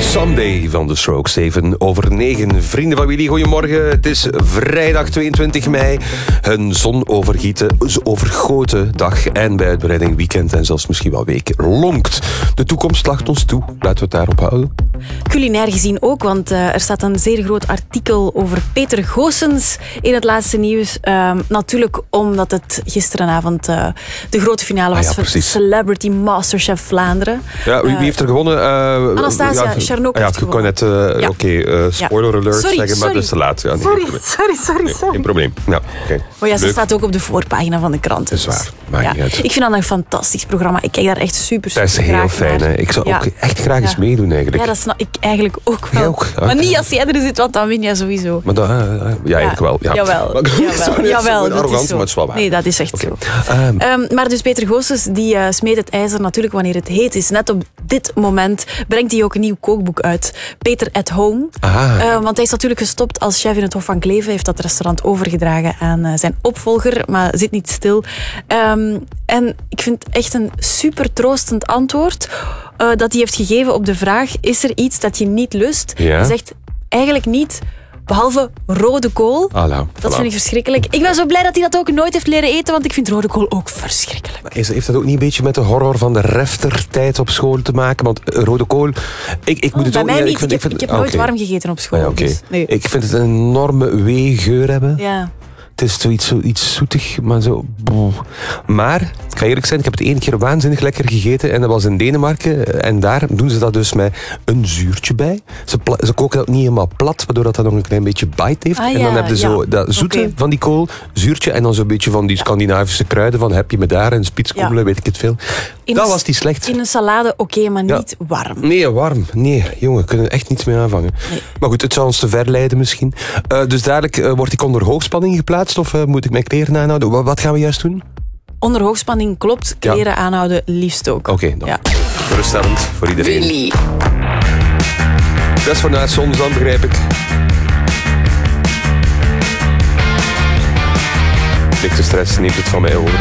Someday van The Strokes, 7:09. Vrienden van Willy, goedemorgen. Het is vrijdag 22 mei. Een zonovergoten dag en bij uitbreiding weekend en zelfs misschien wel week lonkt. De toekomst lacht ons toe. Laten we het daarop houden. Culinair gezien ook, want er staat een zeer groot artikel over Peter Goossens in het laatste nieuws. Natuurlijk omdat het gisteravond de grote finale was voor Celebrity Masterchef Vlaanderen. Ja, wie heeft er gewonnen? Anastasia Charnot heeft gewonnen. Ik kon net, spoiler alert zeggen, maar dat is te laat. Ja, sorry. Geen probleem. Ja, okay. Oh ja, ze staat ook op de voorpagina van de krant. Dat is waar. Maakt niet uit. Ik vind dat een fantastisch programma. Ik kijk daar echt super dat is heel graag fijn. naar. Ik zou ook echt graag eens meedoen eigenlijk. Ja, dat snap ik eigenlijk ook wel. Ook? Okay. Maar niet als jij er zit, want dan win je sowieso. Maar eigenlijk wel. Ja. Jawel. Arrogant, maar het is wel waar. Nee, dat is echt zo. Maar dus Peter Goossens, die smeet het ijzer natuurlijk wanneer het heet is. Net op dit moment brengt hij ook een nieuw kookboek uit. Peter at Home. Want hij is natuurlijk gestopt als chef in het Hof van Kleve. Heeft dat restaurant overgedragen aan zijn opvolger, maar zit niet stil. En ik vind echt een super troostend antwoord dat hij heeft gegeven op de vraag: is er iets dat je niet lust? Ja. Hij zegt eigenlijk niet, behalve rode kool. Dat vind ik verschrikkelijk. Ik ben zo blij dat hij dat ook nooit heeft leren eten, want ik vind rode kool ook verschrikkelijk. Maar heeft dat ook niet een beetje met de horror van de reftertijd op school te maken? Want rode kool... Ik moet het bij ook mij niet... niet. Ik heb nooit warm gegeten op school. Dus, nee. Ik vind het een enorme weegeur hebben. Ja. Het is zoiets zoetig, maar zo... Maar, ik ga eerlijk zijn, ik heb het 1 keer waanzinnig lekker gegeten en dat was in Denemarken. En daar doen ze dat dus met een zuurtje bij. Ze koken dat niet helemaal plat, waardoor dat nog een klein beetje bite heeft. En dan heb je zo dat zoete van die kool, zuurtje en dan zo'n beetje van die Scandinavische kruiden van heb je me daar en spitskommelen, weet ik het veel. Dat was die slecht. In een salade maar niet warm. Nee, warm. Nee, jongen, kunnen er echt niets mee aanvangen. Nee. Maar goed, het zou ons te ver leiden misschien. Dus dadelijk wordt ik onder hoogspanning geplaatst of moet ik mijn kleren aanhouden? Wat gaan we juist doen? Onder hoogspanning klopt, kleren aanhouden liefst ook. Oké, dan. Geruststellend voor iedereen. Willy. Dat is vanuit Zonzand, begrijp ik. Lichte stress neemt het van mij over.